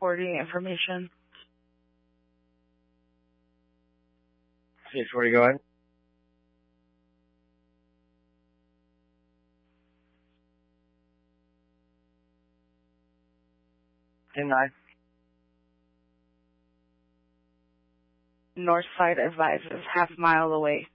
forwarding information. Where are you going? Denied. Northside advises half mile away.